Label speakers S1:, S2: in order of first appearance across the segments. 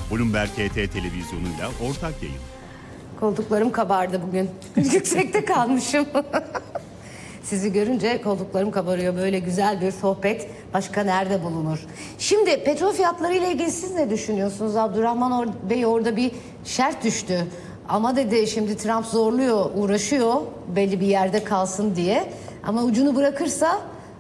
S1: Bloomberg HT televizyonuyla ortak yayın.
S2: Koltuklarım kabardı bugün. Yüksekte kalmışım. Sizi görünce koltuklarım kabarıyor. Böyle güzel bir sohbet başka nerede bulunur? Şimdi petrol fiyatları ile ilgili siz ne düşünüyorsunuz? Abdurrahman Bey orada bir şert düştü. Ama dedi şimdi Trump zorluyor, uğraşıyor belli bir yerde kalsın diye. Ama ucunu bırakırsa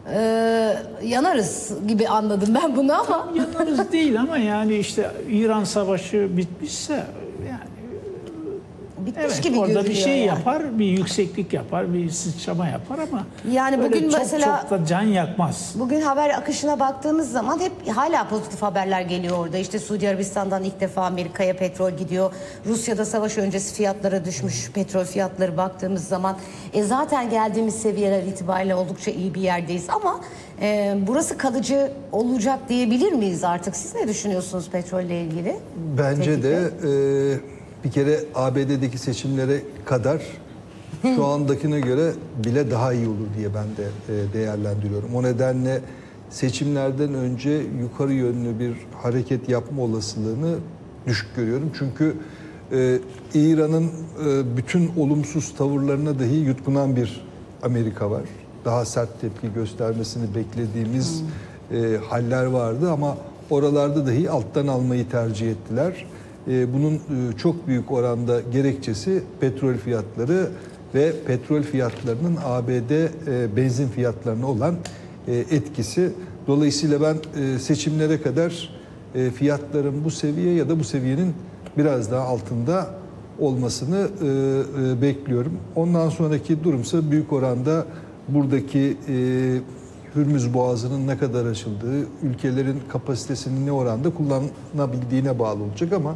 S2: yanarız gibi anladım ben bunu ama.
S3: Yanarız değil ama yani işte İran Savaşı bitmişse yani
S2: bitmiş
S3: evet,
S2: gibi
S3: orada bir şey
S2: yani.
S3: yapar, bir yükseklik yapar, bir sıçrama yapar ama
S2: yani bugün
S3: çok,
S2: mesela
S3: çok da can yakmaz.
S2: Bugün haber akışına baktığımız zaman hep hala pozitif haberler geliyor orada. İşte Suudi Arabistan'dan ilk defa Amerika'ya petrol gidiyor. Rusya'da savaş öncesi fiyatlara düşmüş petrol fiyatları baktığımız zaman zaten geldiğimiz seviyeler itibariyle oldukça iyi bir yerdeyiz ama burası kalıcı olacak diyebilir miyiz artık? Siz ne düşünüyorsunuz petrolle ilgili?
S4: Bence de bir kere ABD'deki seçimlere kadar şu andakine göre bile daha iyi olur diye ben de değerlendiriyorum. O nedenle seçimlerden önce yukarı yönlü bir hareket yapma olasılığını düşük görüyorum. Çünkü İran'ın bütün olumsuz tavırlarına dahi yutkunan bir Amerika var. Daha sert tepki göstermesini beklediğimiz haller vardı ama oralarda dahi alttan almayı tercih ettiler. Bunun çok büyük oranda gerekçesi petrol fiyatları ve petrol fiyatlarının ABD benzin fiyatlarına olan etkisi. Dolayısıyla ben seçimlere kadar fiyatların bu seviye ya da bu seviyenin biraz daha altında olmasını bekliyorum. Ondan sonraki durumsa büyük oranda buradaki Hürmüz Boğazı'nın ne kadar açıldığı, ülkelerin kapasitesini ne oranda kullanabildiğine bağlı olacak ama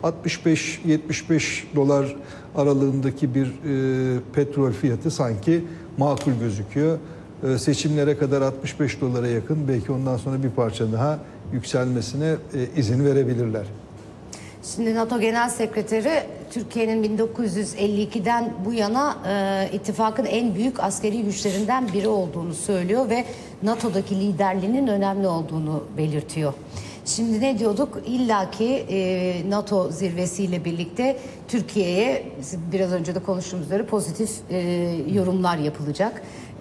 S4: 65-75 dolar aralığındaki bir petrol fiyatı sanki makul gözüküyor. Seçimlere kadar 65 dolara yakın, belki ondan sonra bir parça daha yükselmesine izin verebilirler.
S2: Şimdi NATO Genel Sekreteri Türkiye'nin 1952'den bu yana ittifakın en büyük askeri güçlerinden biri olduğunu söylüyor ve NATO'daki liderliğinin önemli olduğunu belirtiyor. Şimdi ne diyorduk? İlla ki NATO zirvesiyle birlikte Türkiye'ye biraz önce de konuştuğumuz üzere pozitif yorumlar yapılacak.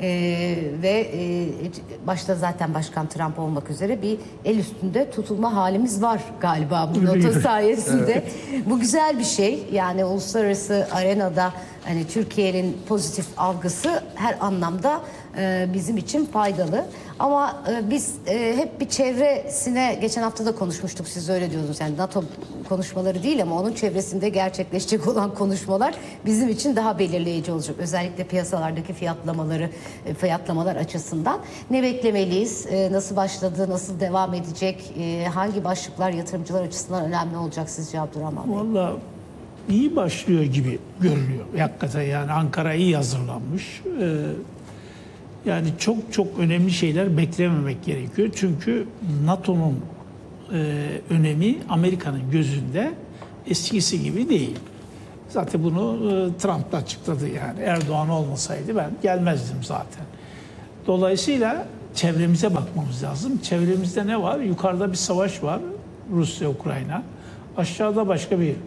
S2: Ve başta zaten Başkan Trump olmak üzere bir el üstünde tutulma halimiz var galiba bu NATO sayesinde. Evet. Bu güzel bir şey. Yani uluslararası arenada hani Türkiye'nin pozitif algısı her anlamda bizim için faydalı. Ama biz hep bir çevresine geçen hafta da konuşmuştuk, siz öyle diyordunuz. Yani NATO konuşmaları değil ama onun çevresinde gerçekleşecek olan konuşmalar bizim için daha belirleyici olacak. Özellikle piyasalardaki fiyatlamalar açısından. Ne beklemeliyiz? Nasıl başladı? Nasıl devam edecek? Hangi başlıklar yatırımcılar açısından önemli olacak sizce Abdurrahman Bey?
S3: Vallahi iyi başlıyor gibi görünüyor. Hakikaten yani Ankara iyi hazırlanmış. Yani çok önemli şeyler beklememek gerekiyor. Çünkü NATO'nun önemi Amerika'nın gözünde eskisi gibi değil. Zaten bunu Trump da açıkladı yani. Erdoğan olmasaydı ben gelmezdim zaten. Dolayısıyla çevremize bakmamız lazım. Çevremizde ne var? Yukarıda bir savaş var. Rusya-Ukrayna. Aşağıda başka bir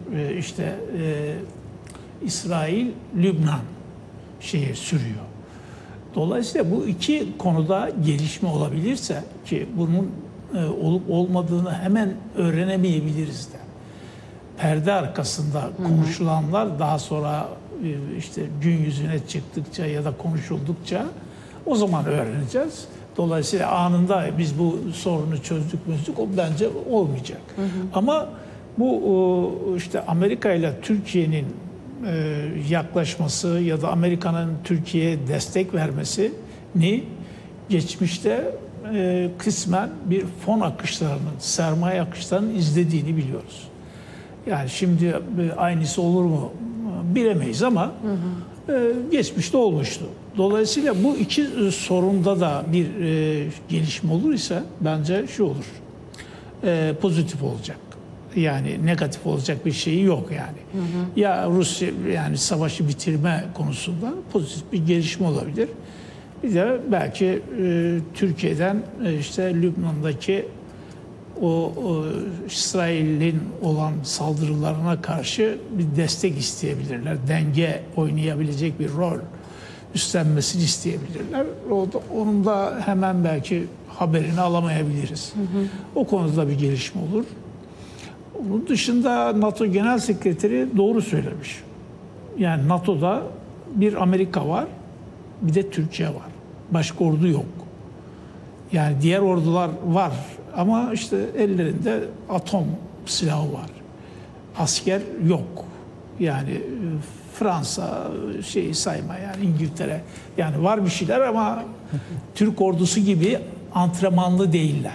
S3: İsrail-Lübnan sürüyor. Dolayısıyla bu iki konuda gelişme olabilirse ki bunun olup olmadığını hemen öğrenemeyebiliriz de. Perde arkasında konuşulanlar daha sonra gün yüzüne çıktıkça ya da konuşuldukça o zaman öğreneceğiz. Dolayısıyla anında biz bu sorunu çözdük o bence olmayacak. Ama bu Amerika ile Türkiye'nin yaklaşması ya da Amerika'nın Türkiye'ye destek vermesini geçmişte kısmen bir fon akışlarının, sermaye akışlarının izlediğini biliyoruz. Yani şimdi aynısı olur mu bilemeyiz ama geçmişte olmuştu. Dolayısıyla bu iki sorunda da bir gelişme olur ise bence şu olur, pozitif olacak. Yani negatif olacak bir şeyi yok yani. Ya Rusya yani savaşı bitirme konusunda pozitif bir gelişme olabilir. Bir de belki Türkiye'den Lübnan'daki o İsrail'in olan saldırılarına karşı bir destek isteyebilirler. Denge oynayabilecek bir rol üstlenmesini isteyebilirler. Onun da hemen belki haberini alamayabiliriz. O konuda bir gelişme olur. Onun dışında NATO Genel Sekreteri doğru söylemiş. Yani NATO'da bir Amerika var, bir de Türkiye var. Başka ordu yok. Yani diğer ordular var ama işte ellerinde atom silahı var. Asker yok. Yani Fransa şeyi sayma, yani İngiltere, yani var bir şeyler ama Türk ordusu gibi antrenmanlı değiller.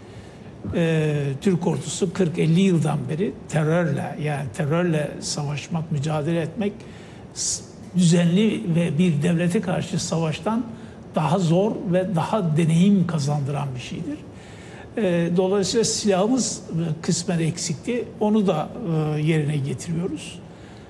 S3: Türk ordusu 40-50 yıldan beri terörle savaşmak, mücadele etmek, düzenli ve bir devlete karşı savaştan daha zor ve daha deneyim kazandıran bir şeydir. Dolayısıyla silahımız kısmen eksikti. Onu da yerine getiriyoruz.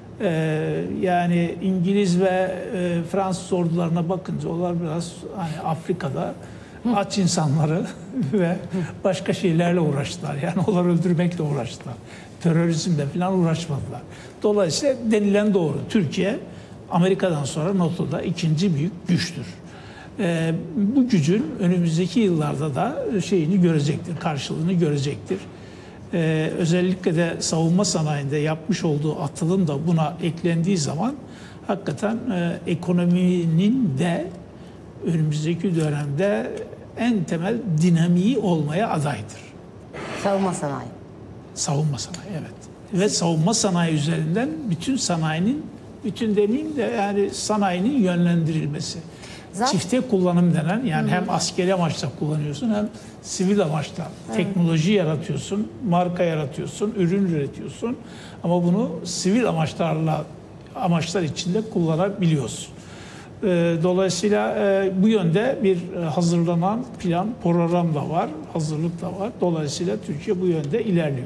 S3: Yani İngiliz ve Fransız ordularına bakınca onlar biraz hani Afrika'da aç insanları ve başka şeylerle uğraştılar. Yani onları öldürmekle uğraştılar. Terörizmle falan uğraşmadılar. Dolayısıyla denilen doğru. Türkiye Amerika'dan sonra NATO'da ikinci büyük güçtür. Bu gücün önümüzdeki yıllarda da şeyini görecektir, karşılığını görecektir. Özellikle de savunma sanayinde yapmış olduğu atılım da buna eklendiği zaman hakikaten ekonominin de önümüzdeki dönemde en temel dinamiği olmaya adaydır.
S2: Savunma sanayi.
S3: Savunma sanayi, evet. Ve savunma sanayi üzerinden bütün sanayinin, bütün demeyeyim de yani sanayinin yönlendirilmesi. Çifte kullanım denen, yani hem askeri amaçla kullanıyorsun hem sivil amaçla. Teknoloji yaratıyorsun, marka yaratıyorsun, ürün üretiyorsun ama bunu sivil amaçlar içinde kullanabiliyorsun. Dolayısıyla bu yönde bir hazırlanan plan, program da var, hazırlık da var. Dolayısıyla Türkiye bu yönde ilerliyor.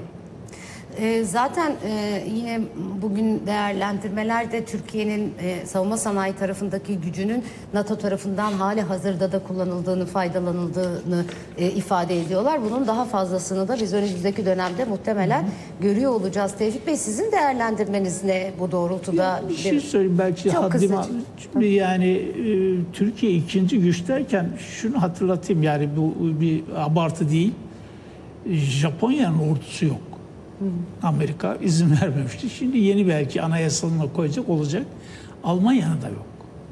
S2: Zaten yine bugün değerlendirmelerde Türkiye'nin savunma sanayi tarafındaki gücünün NATO tarafından hali hazırda da kullanıldığını, faydalanıldığını ifade ediyorlar. Bunun daha fazlasını da biz önümüzdeki dönemde muhtemelen görüyor olacağız. Tevfik Bey, sizin değerlendirmeniz ne bu doğrultuda?
S3: Bir şey söyleyeyim belki haddime. Yani Türkiye ikinci güç derken şunu hatırlatayım, yani bu bir abartı değil. Japonya'nın ordusu yok. Amerika izin vermemişti. Şimdi yeni belki anayasalına koyacak olacak. Almanya'nın da yok.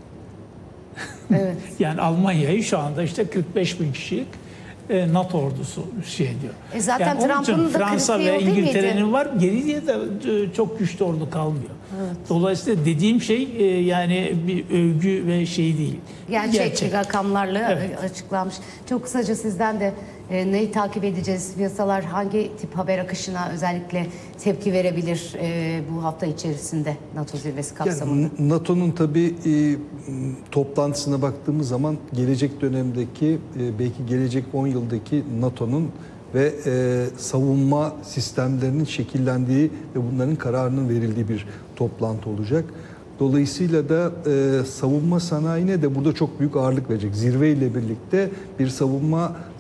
S2: Evet.
S3: Yani Almanya'yı şu anda işte 45 bin kişilik NATO ordusu şey diyor.
S2: Zaten
S3: yani
S2: Trump'ın da
S3: Fransa
S2: kritiği
S3: ve İngiltere'nin var. Geriye de çok güçlü ordu kalmıyor. Evet. Dolayısıyla dediğim şey yani bir övgü ve şey değil.
S2: Gerçek rakamlarla açıklanmış. Çok kısaca sizden de neyi takip edeceğiz? Piyasalar hangi tip haber akışına özellikle tepki verebilir bu hafta içerisinde NATO zirvesi kapsamında?
S4: Yani NATO'nun tabii toplantısına baktığımız zaman gelecek dönemdeki belki gelecek 10 yıldaki NATO'nun ve savunma sistemlerinin şekillendiği ve bunların kararının verildiği bir toplantı olacak. Dolayısıyla da savunma sanayine de burada çok büyük ağırlık verecek. Zirve ile birlikte bir savunma